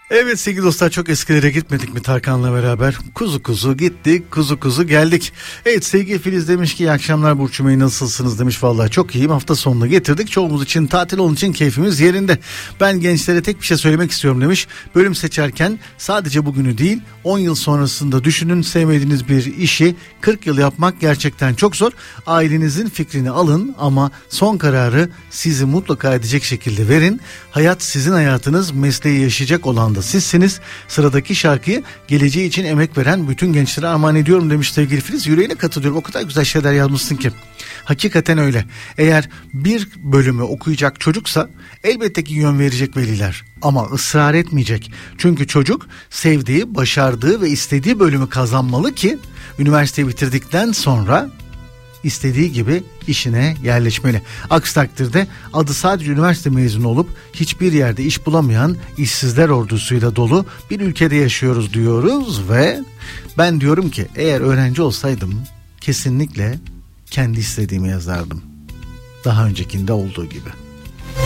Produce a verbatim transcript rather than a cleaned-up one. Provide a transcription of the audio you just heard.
Evet sevgili dostlar, çok eskilere gitmedik mi Tarkan'la beraber? Kuzu kuzu gittik, kuzu kuzu geldik. Evet, sevgili Filiz demiş ki iyi akşamlar Burcu Bey, nasılsınız demiş. Vallahi çok iyiyim, hafta sonunu getirdik. Çoğumuz için tatil olduğu için keyfimiz yerinde. Ben gençlere tek bir şey söylemek istiyorum demiş. Bölüm seçerken sadece bugünü değil on yıl sonrasında düşünün. Sevmediğiniz bir işi kırk yıl yapmak gerçekten çok zor. Ailenizin fikrini alın ama son kararı sizi mutlaka edecek şekilde verin. Hayat sizin hayatınız, mesleği yaşayacak olan da sizsiniz. Sıradaki şarkıyı geleceği için emek veren bütün gençlere armağan ediyorum demiş sevgili Filiz. Yüreğine katılıyorum. O kadar güzel şeyler yazmışsın ki. Hakikaten öyle. Eğer bir bölümü okuyacak çocuksa elbette ki yön verecek veliler. Ama ısrar etmeyecek. Çünkü çocuk sevdiği, başardığı ve istediği bölümü kazanmalı ki üniversiteyi bitirdikten sonra istediği gibi işine yerleşmeli. Aksi takdirde adı sadece üniversite mezunu olup hiçbir yerde iş bulamayan işsizler ordusuyla dolu bir ülkede yaşıyoruz diyoruz ve ben diyorum ki eğer öğrenci olsaydım kesinlikle kendi istediğimi yazardım. Daha öncekinde olduğu gibi.